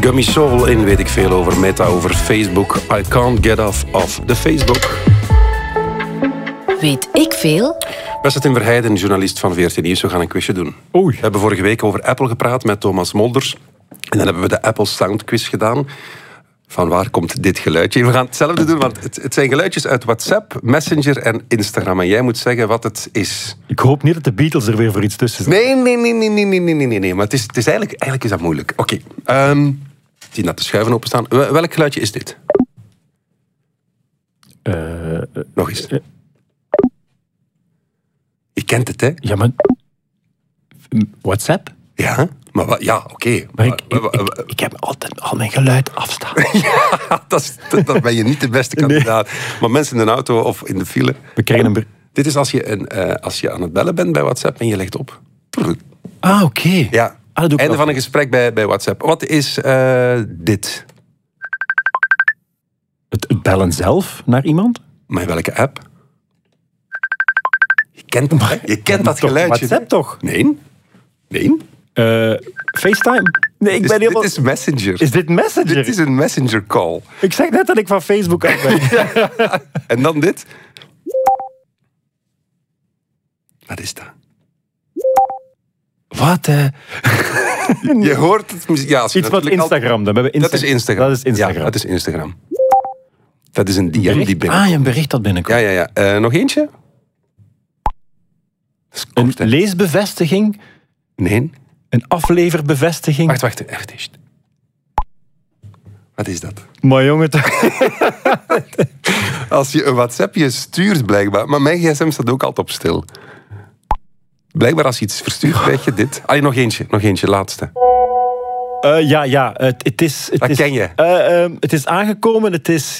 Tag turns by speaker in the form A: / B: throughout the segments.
A: Gummy Soul in weet ik veel over Meta, over Facebook. I can't get off the Facebook.
B: Weet ik veel?
A: Beste Tim Verheijden, journalist van VRT Nieuws. We gaan een quizje doen.
C: Oei.
A: We hebben vorige week over Apple gepraat met Thomas Molders. En dan hebben we de Apple Sound Quiz gedaan. Van waar komt dit geluidje? We gaan hetzelfde doen, want het zijn geluidjes uit WhatsApp, Messenger en Instagram. En jij moet zeggen wat het is.
C: Ik hoop niet dat de Beatles er weer voor iets tussen zitten.
A: Nee. Maar het is eigenlijk is dat moeilijk. Oké. Zie dat de schuiven openstaan. Welk geluidje is dit? Nog eens. Je kent het, hè?
C: Ja, maar... WhatsApp?
A: Ja, maar ja, oké.
C: Maar ik heb altijd al mijn geluid afstaan.
A: Ja, dat ben je niet de beste kandidaat. Nee. Maar mensen in de auto of in de file...
C: We krijgen een...
A: Dit is als je aan het bellen bent bij WhatsApp en je legt op.
C: Ah, oké.
A: Ja. Einde van een gesprek bij WhatsApp. Wat is dit?
C: Het bellen zelf naar iemand?
A: Maar in welke app? Je kent dat geluidje.
C: WhatsApp toch?
A: Nee.
C: FaceTime? Nee, ik ben helemaal...
A: Dit is Messenger.
C: Is dit Messenger?
A: Dit is een Messenger call.
C: Ik zeg net dat ik van Facebook af ben.
A: En dan dit. Wat is dat?
C: Wat?
A: Je hoort het... Ja, als je
C: iets van Instagram. Dan.
A: Dat is Instagram.
C: Dat is Instagram.
A: Ja, dat is Instagram. Dat is een DM die binnenkomt.
C: Ah, een bericht dat binnenkomt.
A: Ja. Nog eentje?
C: Een leesbevestiging?
A: Nee.
C: Een afleverbevestiging?
A: Wacht. Echt. Wat is dat?
C: Maar jongen...
A: Als je een WhatsAppje stuurt, blijkbaar... Maar mijn gsm staat ook altijd op stil. Blijkbaar als je iets verstuurt, krijg je dit. Nog eentje, laatste.
C: Het is...
A: Dat ken je.
C: Het is aangekomen, het is...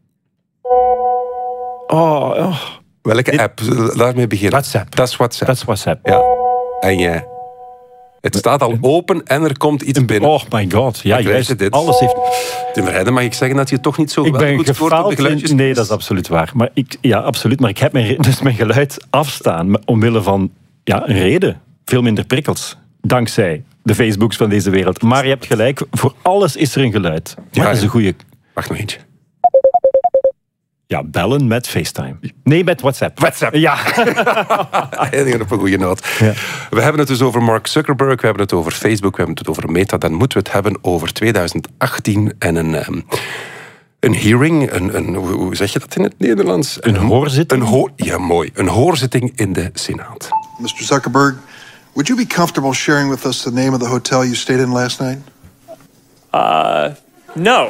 A: Welke app? Daarmee beginnen.
C: WhatsApp.
A: Dat is WhatsApp.
C: Dat is WhatsApp.
A: Ja. En het staat al open en er komt iets binnen.
C: Oh my god. Ja, juist.
A: Dit.
C: Alles heeft...
A: Tim Verheijden, mag ik zeggen dat je toch niet zo goed scoort op de geluidjes?
C: Nee, dat is absoluut waar. Maar absoluut. Maar ik heb mijn geluid afstaan omwille van een reden. Veel minder prikkels. Dankzij de Facebooks van deze wereld. Maar je hebt gelijk, voor alles is er een geluid. Maar dat is een goede...
A: Wacht nog eentje.
C: Ja, bellen met FaceTime. Nee, met WhatsApp. Ja.
A: Eindigen op een goede noot. Ja. We hebben het dus over Mark Zuckerberg, we hebben het over Facebook, we hebben het over Meta. Dan moeten we het hebben over 2018 en een hearing, hoe zeg je dat in het Nederlands?
C: Een hoorzitting?
A: Ja, mooi. Een hoorzitting in de Senaat.
D: Mr. Zuckerberg, would you be comfortable sharing with us the name of the hotel you stayed in last night?
E: No.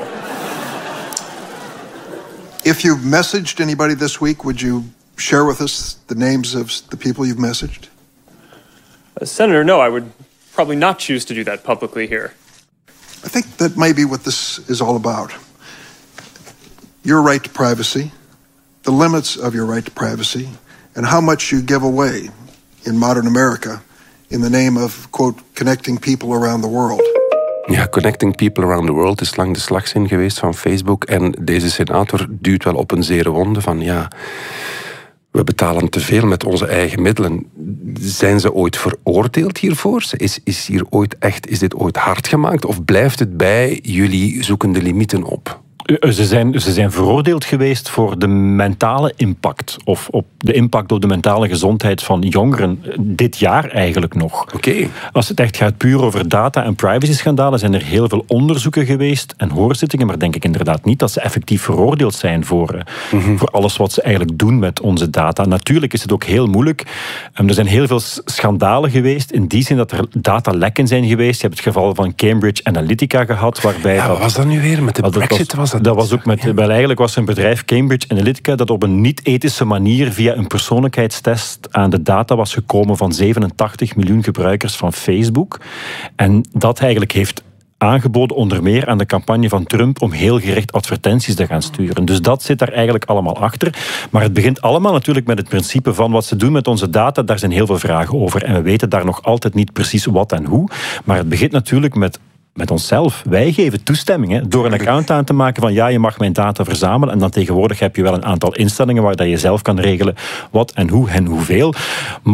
D: If you've messaged anybody this week, would you share with us the names of the people you've messaged?
E: Senator, no, I would probably not choose to do that publicly here.
D: I think that may be what this is all about. Your right to privacy, the limits of your right to privacy, and how much you give away in modern America in the name of, quote, connecting people around the world.
A: Ja, connecting people around the world is lang de slagzin geweest van Facebook. En deze senator duwt wel op een zere wonde van we betalen te veel met onze eigen middelen. Zijn ze ooit veroordeeld hiervoor? Is dit ooit hard gemaakt? Of blijft het bij jullie zoeken de limieten op?
C: Ze zijn veroordeeld geweest voor de mentale impact. Of op de impact op de mentale gezondheid van jongeren. Dit jaar eigenlijk nog.
A: Oké.
C: Als het echt gaat puur over data- en privacy-schandalen, zijn er heel veel onderzoeken geweest en hoorzittingen. Maar denk ik inderdaad niet dat ze effectief veroordeeld zijn voor alles wat ze eigenlijk doen met onze data. Natuurlijk is het ook heel moeilijk. Er zijn heel veel schandalen geweest. In die zin dat er datalekken zijn geweest. Je hebt het geval van Cambridge Analytica gehad. Waarbij
A: wat was dat nu weer? Met de Brexit was
C: dat was ook met... Wel, eigenlijk was er een bedrijf, Cambridge Analytica, dat op een niet-ethische manier via een persoonlijkheidstest aan de data was gekomen van 87 miljoen gebruikers van Facebook. En dat eigenlijk heeft aangeboden onder meer aan de campagne van Trump om heel gericht advertenties te gaan sturen. Dus dat zit daar eigenlijk allemaal achter. Maar het begint allemaal natuurlijk met het principe van wat ze doen met onze data. Daar zijn heel veel vragen over. En we weten daar nog altijd niet precies wat en hoe. Maar het begint natuurlijk met onszelf. Wij geven toestemming door een account aan te maken van je mag mijn data verzamelen. En dan tegenwoordig heb je wel een aantal instellingen waar dat je zelf kan regelen wat en hoe en hoeveel. Maar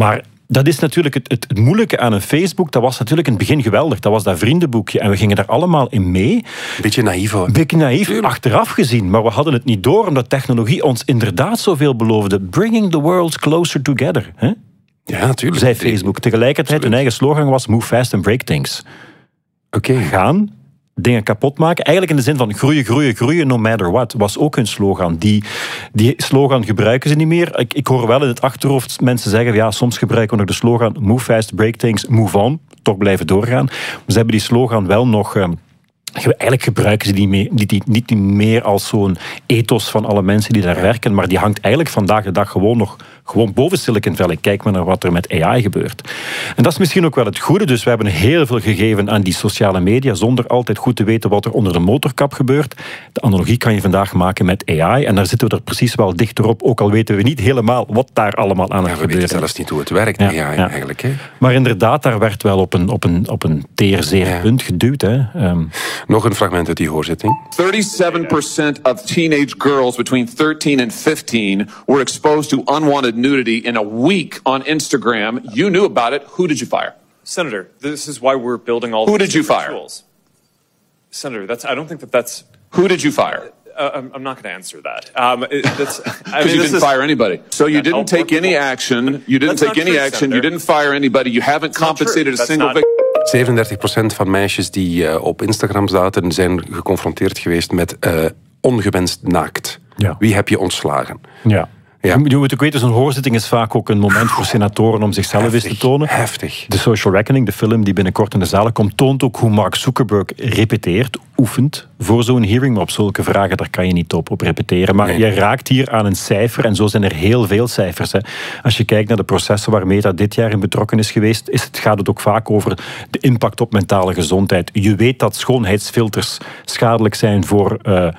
C: dat is natuurlijk het moeilijke aan een Facebook. Dat was natuurlijk in het begin geweldig. Dat was dat vriendenboekje. En we gingen daar allemaal in mee.
A: Een beetje naïef hoor.
C: Een beetje naïef, achteraf gezien. Maar we hadden het niet door, omdat technologie ons inderdaad zoveel beloofde. Bringing the world closer together. Hè?
A: Ja, natuurlijk.
C: Zei Facebook. Tegelijkertijd hun eigen slogan was Move fast and break things.
A: Oké.
C: Gaan, dingen kapot maken. Eigenlijk in de zin van groeien, groeien, groeien, no matter what. Was ook hun slogan. Die slogan gebruiken ze niet meer. Ik hoor wel in het achterhoofd mensen zeggen, ja, soms gebruiken we nog de slogan Move fast, break things, move on. Toch blijven doorgaan. Maar ze hebben die slogan wel nog... Eigenlijk gebruiken ze niet meer als zo'n ethos van alle mensen die daar werken, maar die hangt eigenlijk vandaag de dag gewoon boven Silicon Valley. Kijk maar naar wat er met AI gebeurt. En dat is misschien ook wel het goede. Dus we hebben heel veel gegeven aan die sociale media, zonder altijd goed te weten wat er onder de motorkap gebeurt. De analogie kan je vandaag maken met AI. En daar zitten we er precies wel dichter op, ook al weten we niet helemaal wat daar allemaal aan het gebeuren is.
A: We weten zelfs niet hoe het werkt, AI eigenlijk. Hè?
C: Maar inderdaad, daar werd wel op een zeer punt geduwd. Hè.
A: Nog een fragment uit die hoorzitting.
B: 37% of teenage girls between 13 and 15 were exposed to unwanted nudity in a week on Instagram. You knew about it. Who did you fire?
E: Senator, this is why we're building all
B: Who
E: these
B: did you
E: different
B: fire?
E: tools. Senator, I don't think that's...
B: Who did you fire?
E: I'm not going to answer that.
B: Because you didn't fire anybody. So you didn't take any action. You didn't take any action. You didn't fire anybody. You haven't compensated a single victim.
A: 37% van meisjes die op Instagram zaten, zijn geconfronteerd geweest met ongewenst naakt.
C: Ja.
A: Wie heb je ontslagen?
C: Ja.
A: Ja.
C: Je moet ook weten, zo'n hoorzitting is vaak ook een moment voor senatoren om zichzelf eens te tonen.
A: Heftig.
C: The Social Reckoning, de film die binnenkort in de zalen komt, toont ook hoe Mark Zuckerberg repeteert, oefent voor zo'n hearing. Maar op zulke vragen, daar kan je niet op repeteren. Maar je raakt hier aan een cijfer, en zo zijn er heel veel cijfers. Hè. Als je kijkt naar de processen waar Meta dit jaar in betrokken is geweest, gaat het ook vaak over de impact op mentale gezondheid. Je weet dat schoonheidsfilters schadelijk zijn voor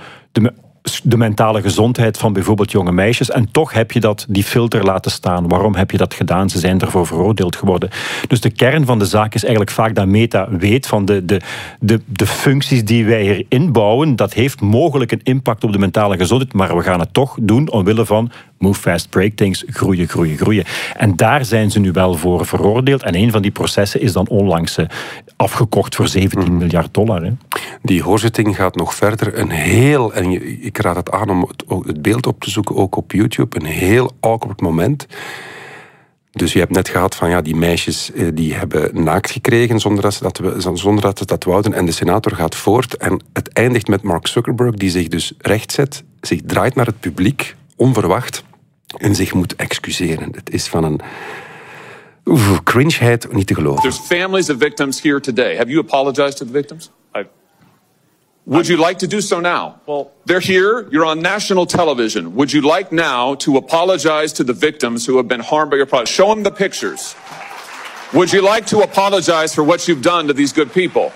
C: de mentale gezondheid van bijvoorbeeld jonge meisjes. En toch heb je die filter laten staan. Waarom heb je dat gedaan? Ze zijn ervoor veroordeeld geworden. Dus de kern van de zaak is eigenlijk vaak dat Meta weet van de functies die wij hier inbouwen. Dat heeft mogelijk een impact op de mentale gezondheid. Maar we gaan het toch doen omwille van move fast, break things, groeien, groeien, groeien. En daar zijn ze nu wel voor veroordeeld. En een van die processen is dan onlangs afgekocht voor $17 miljard. Hè.
A: Die hoorzitting gaat nog verder. En ik raad het aan om het beeld op te zoeken, ook op YouTube. Een heel awkward moment. Dus je hebt net gehad van die meisjes die hebben naakt gekregen zonder dat ze dat wouden. En de senator gaat voort. En het eindigt met Mark Zuckerberg die zich dus rechtzet, zich draait naar het publiek, onverwacht, en zich moet excuseren. Het is van een cringeheid niet te geloven.
B: There's families of victims here today. Have you apologized to the victims? Would you like to do so now?
E: Well,
B: they're here. You're on national television. Would you like now to apologize to the victims who have been harmed by your product? Show them the pictures. Would you like to apologize for what you've done to these good people?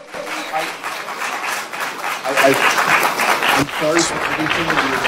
F: I'm sorry for everything that you've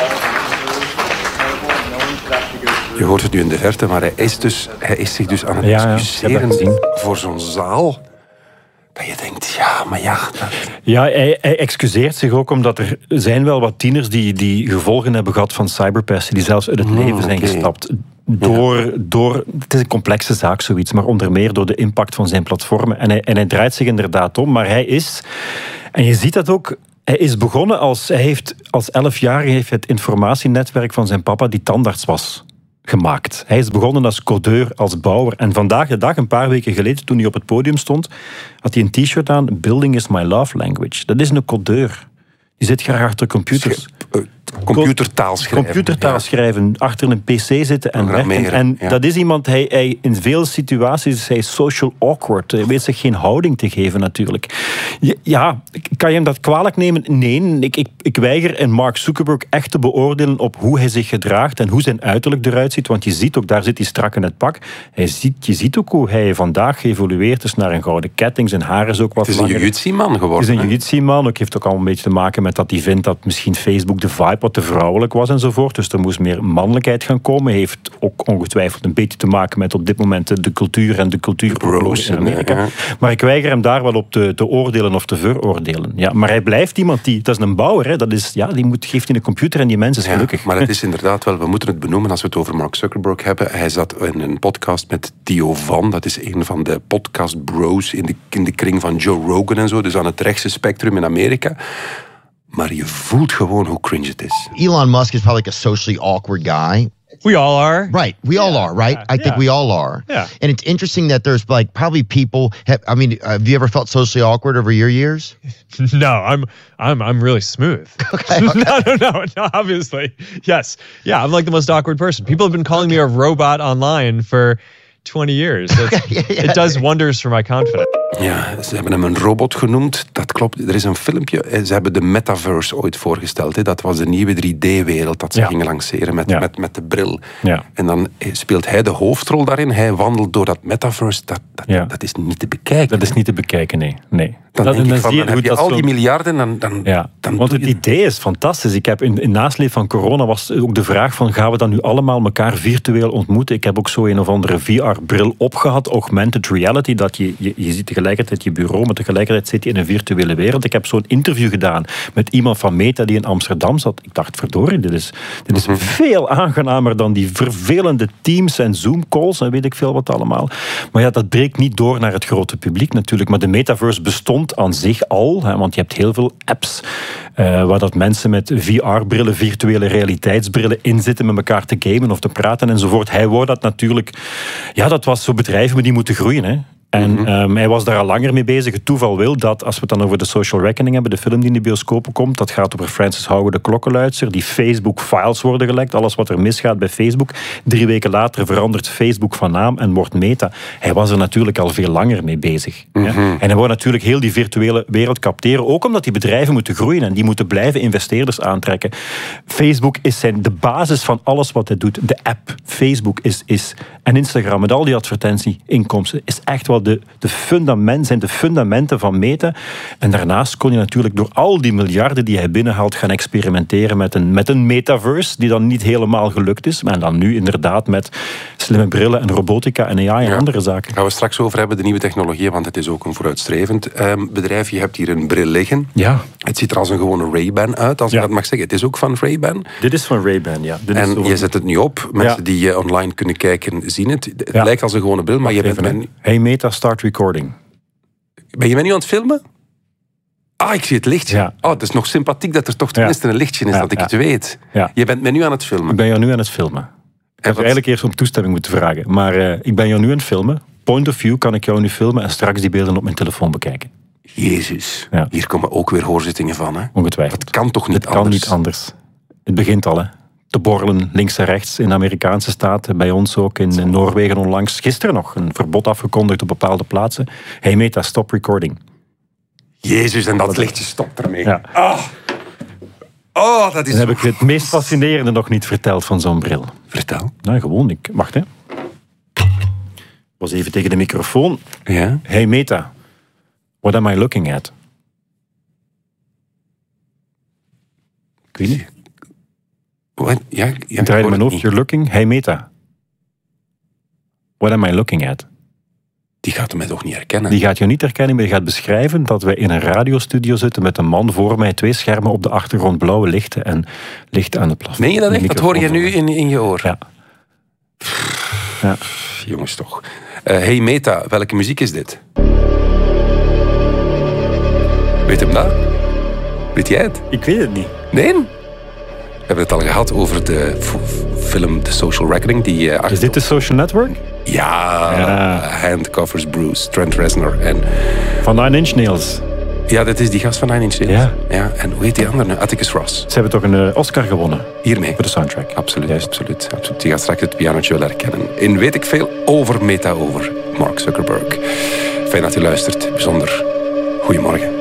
F: done.
A: Je hoort het nu in de verte, maar hij is zich dus aan het excuseren voor zo'n zaal. Dat je denkt,
C: Ja, hij excuseert zich ook omdat er zijn wel wat tieners die gevolgen hebben gehad van cyberpesten, die zelfs uit het leven zijn gestapt. Het is een complexe zaak, zoiets, maar onder meer door de impact van zijn platformen. En hij draait zich inderdaad om, maar hij is, en je ziet dat ook, hij is begonnen als 11-jarige heeft het informatienetwerk van zijn papa, die tandarts was, gemaakt. Hij is begonnen als codeur, als bouwer. En vandaag de dag, een paar weken geleden, toen hij op het podium stond, had hij een t-shirt aan, Building is my love language. Dat is een codeur. Die zit graag achter computers.
A: Computertaal schrijven.
C: Computertaal schrijven, achter een pc zitten en werken. En dat is iemand, hij in veel situaties is hij social awkward. Hij weet zich geen houding te geven natuurlijk. Ja, kan je hem dat kwalijk nemen? Nee, ik weiger en Mark Zuckerberg echt te beoordelen op hoe hij zich gedraagt en hoe zijn uiterlijk eruit ziet. Want je ziet ook, daar zit hij strak in het pak. Je ziet ook hoe hij vandaag geëvolueerd is naar een gouden ketting. Zijn haar is ook wat langer.
A: Het is een jiu-jitsu-man geworden.
C: Het is een jiu-jitsu-man. Ook heeft ook al een beetje te maken met dat hij vindt dat misschien Facebook de vibe wat te vrouwelijk was enzovoort. Dus er moest meer mannelijkheid gaan komen. Heeft ook ongetwijfeld een beetje te maken met op dit moment de cultuur en de cultuuroorlog in Amerika. Maar ik weiger hem daar wel op te oordelen of te veroordelen. voorstellen. Ja, maar hij blijft iemand dat is een bouwer. Hè. Dat is, geeft in een computer en die mens is gelukkig.
A: Maar het is inderdaad wel, we moeten het benoemen als we het over Mark Zuckerberg hebben. Hij zat in een podcast met Theo Van, dat is een van de podcast bros in de kring van Joe Rogan en zo, dus aan het rechtse spectrum in Amerika. Maar je voelt gewoon hoe cringe het is.
G: Elon Musk is probably like a socially awkward guy.
E: We all are.
G: Right. We all are, right? I think we all are.
E: Yeah.
G: And it's interesting that there's like probably people have you ever felt socially awkward over your years?
E: No, I'm really smooth.
G: Okay.
E: No, obviously. Yes. Yeah, I'm like the most awkward person. People have been calling me a robot online for 20 years. It does wonders for my confidence.
A: Ja, ze hebben hem een robot genoemd. Dat klopt. Er is een filmpje. Ze hebben de metaverse ooit voorgesteld. Hè. Dat was de nieuwe 3D-wereld dat ze gingen lanceren met de bril. Ja. En dan speelt hij de hoofdrol daarin. Hij wandelt door dat metaverse. Dat is niet te bekijken.
C: Dat is niet te bekijken, nee.
A: Dan heb je al die miljarden.
C: Want het idee is fantastisch. Ik heb in nasleep van corona was ook de vraag van, gaan we dan nu allemaal elkaar virtueel ontmoeten? Ik heb ook zo een of andere VR-bril opgehad, augmented reality, dat je ziet tegelijkertijd je bureau, maar tegelijkertijd zit je in een virtuele wereld. Ik heb zo'n interview gedaan met iemand van Meta die in Amsterdam zat. Ik dacht, verdorie, dit is veel aangenamer dan die vervelende Teams en Zoom-calls en weet ik veel wat allemaal. Maar ja, dat breekt niet door naar het grote publiek natuurlijk. Maar de metaverse bestond aan zich al, want je hebt heel veel apps waar dat mensen met VR-brillen, virtuele realiteitsbrillen inzitten met elkaar te gamen of te praten enzovoort. Hij wou dat natuurlijk... Ja, dat was zo bedrijven, maar die moeten groeien, hè. En hij was daar al langer mee bezig. Het toeval wil dat, als we het dan over de Social Reckoning hebben, de film die in de bioscopen komt, dat gaat over Frances Haugen, de klokkenluidster, die Facebook-files worden gelekt, alles wat er misgaat bij Facebook. 3 weken later verandert Facebook van naam en wordt Meta. Hij was er natuurlijk al veel langer mee bezig. En hij wou natuurlijk heel die virtuele wereld capteren, ook omdat die bedrijven moeten groeien en die moeten blijven investeerders aantrekken. Facebook is de basis van alles wat hij doet. De app Facebook is en Instagram met al die advertentieinkomsten is echt wel de fundamenten van Meta. En daarnaast kon je natuurlijk door al die miljarden die hij binnenhaalt gaan experimenteren met een metaverse die dan niet helemaal gelukt is. Maar dan nu inderdaad met slimme brillen en robotica en AI en andere zaken.
A: Gaan we straks over hebben, de nieuwe technologieën, want het is ook een vooruitstrevend bedrijf. Je hebt hier een bril liggen.
C: Ja.
A: Het ziet er als een gewone Ray-Ban uit, als ik dat mag zeggen. Het is ook van Ray-Ban.
C: Dit is van Ray-Ban, ja.
A: Je zet het nu op. Mensen die online kunnen kijken, zien het. Het lijkt als een gewone bril, maar je bent...
C: Hey Meta, start recording.
A: Ben je mij nu aan het filmen? Ik zie het lichtje. Ja. Het is nog sympathiek dat er toch tenminste een lichtje is, dat ik het weet. Ja. Je bent mij nu aan het filmen.
C: Ik ben jou nu aan het filmen. Ik heb eigenlijk eerst om toestemming moeten vragen. Maar ik ben jou nu aan het filmen. Point of view kan ik jou nu filmen en straks die beelden op mijn telefoon bekijken.
A: Jezus. Ja. Hier komen ook weer hoorzittingen van. Hè?
C: Ongetwijfeld.
A: Het kan toch niet
C: anders? Het kan niet anders. Het begint al, hè. Te borrelen links en rechts in de Amerikaanse staten. Bij ons ook in Noorwegen onlangs. Gisteren nog een verbod afgekondigd op bepaalde plaatsen. Hey Meta, stop recording.
A: Jezus, en dat lichtje stopt ermee.
C: Ja.
A: Dat is...
C: Dan heb ik het meest fascinerende nog niet verteld van zo'n bril.
A: Vertel.
C: Nou, gewoon. Wacht, hè. Ik was even tegen de microfoon.
A: Ja?
C: Hey Meta, what am I looking at? Ik weet niet. Ik draaide mijn hoofd. You're looking. Hey Meta. What am I looking at?
A: Die gaat mij toch niet herkennen?
C: Die gaat je niet herkennen, maar die gaat beschrijven dat wij in een radiostudio zitten met een man voor mij, 2 schermen op de achtergrond, blauwe lichten en lichten aan het plafond.
A: Meen je dat echt? Dat hoor je nu in je oor?
C: Ja.
A: Jongens toch. Hey Meta, welke muziek is dit? Weet hem dat? Weet jij het?
C: Ik weet het niet.
A: Nee? We hebben het al gehad over de film The Social Reckoning.
C: Is dit de Social Network?
A: Ja. Handcuffers Bruce, Trent Reznor en...
C: Van 9 Inch Nails.
A: Ja, dat is die gast van 9 Inch Nails. Ja. En hoe heet die andere? Atticus Ross.
C: Ze hebben toch een Oscar gewonnen?
A: Hiermee.
C: Voor de soundtrack.
A: Absoluut. Die gaat straks het pianotje wel herkennen. In Weet ik veel over Meta, over Mark Zuckerberg. Fijn dat u luistert. Bijzonder. Goedemorgen.